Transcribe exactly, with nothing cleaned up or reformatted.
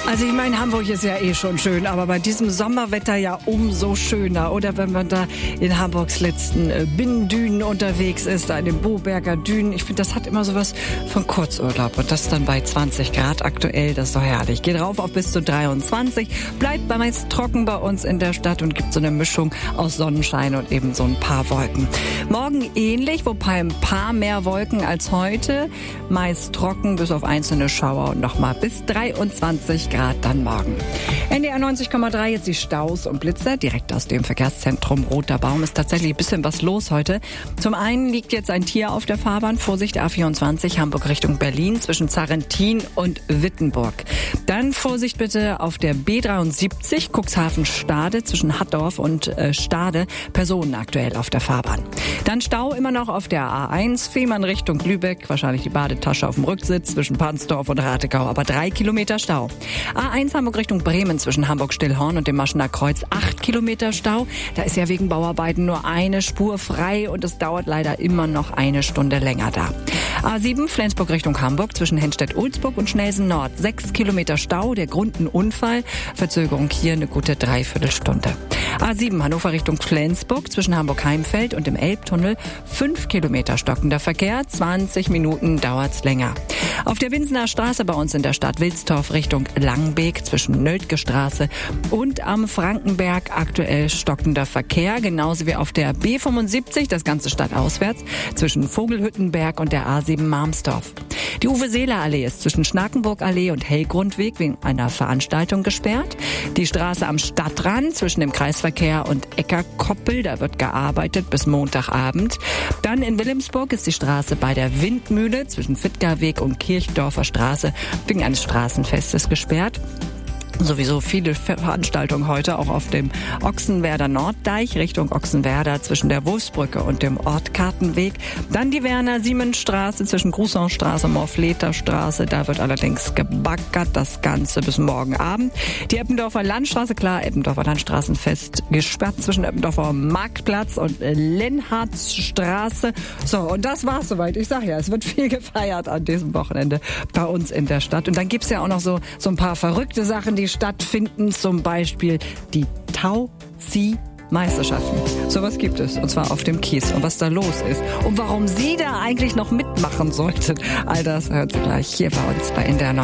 Also ich meine, Hamburg ist ja eh schon schön, aber bei diesem Sommerwetter ja umso schöner. Oder wenn man da in Hamburgs letzten äh, Binnendünen unterwegs ist, da in den Boberger Dünen. Ich finde, das hat immer sowas von Kurzurlaub. Und das dann bei zwanzig Grad aktuell, das ist doch herrlich. Geht rauf auf bis zu dreiundzwanzig, bleibt meist trocken bei uns in der Stadt und gibt so eine Mischung aus Sonnenschein und eben so ein paar Wolken. Morgen ähnlich, wobei ein paar mehr Wolken als heute. Meist trocken bis auf einzelne Schauer und nochmal bis dreiundzwanzig Grad dann morgen. N D R neunzig Komma drei, jetzt die Staus und Blitzer. Direkt aus dem Verkehrszentrum Roter Baum ist tatsächlich ein bisschen was los heute. Zum einen liegt jetzt ein Tier auf der Fahrbahn. Vorsicht, A vierundzwanzig, Hamburg Richtung Berlin zwischen Zarrentin und Wittenburg. Dann Vorsicht bitte auf der B dreiundsiebzig, Cuxhaven-Stade zwischen Hattorf und äh, Stade. Personen aktuell auf der Fahrbahn. Dann Stau immer noch auf der A eins, Fehmarn Richtung Lübeck. Wahrscheinlich die Badetasche auf dem Rücksitz zwischen Pansdorf und Rathegau. Aber drei Kilometer Stau. A eins Hamburg Richtung Bremen zwischen Hamburg-Stillhorn und dem Maschener Kreuz. Acht Kilometer Stau. Da ist ja wegen Bauarbeiten nur eine Spur frei und es dauert leider immer noch eine Stunde länger da. A sieben Flensburg Richtung Hamburg zwischen Henstedt-Ulzburg und Schnelsen Nord. Sechs Kilometer Stau, der Grund ein Unfall. Verzögerung hier eine gute Dreiviertelstunde. A sieben Hannover Richtung Flensburg zwischen Hamburg-Heimfeld und dem Elbtunnel. Fünf Kilometer stockender Verkehr, zwanzig Minuten dauert's länger. Auf der Winsener Straße bei uns in der Stadt Wilsdorf Richtung Langenbeek zwischen Nöldke Straße und am Frankenberg aktuell stockender Verkehr. Genauso wie auf der B fünfundsiebzig, das ganze stadtauswärts, zwischen Vogelhüttenberg und der A sieben Marmsdorf. Die Uwe-Seeler-Allee ist zwischen Schnakenburg-Allee und Hellgrundweg wegen einer Veranstaltung gesperrt. Die Straße am Stadtrand zwischen dem Kreisverkehr und Eckerkoppel, da wird gearbeitet bis Montagabend. Dann in Wilhelmsburg ist die Straße bei der Windmühle zwischen Fittgerweg und Kirchdorfer Straße wegen eines Straßenfestes gesperrt. Sowieso viele Veranstaltungen heute auch auf dem Ochsenwerder Norddeich Richtung Ochsenwerder zwischen der Wolfsbrücke und dem Ort Kartenweg. Dann die Werner-Siemens-Straße zwischen Grussonstraße und Morfleter Straße. Da wird allerdings gebaggert, das Ganze bis morgen Abend. Die Eppendorfer Landstraße, klar, Eppendorfer Landstraßenfest gesperrt zwischen Eppendorfer Marktplatz und Lenhardsstraße. So, und das war's soweit. Ich sag ja, es wird viel gefeiert an diesem Wochenende bei uns in der Stadt. Und dann gibt's ja auch noch so, so ein paar verrückte Sachen, die stattfinden, zum Beispiel die Tauzieh-Meisterschaften. Sowas gibt es, und zwar auf dem Kies. Und was da los ist und warum Sie da eigentlich noch mitmachen sollten, all das hört Sie gleich hier bei uns bei N D R neunzig.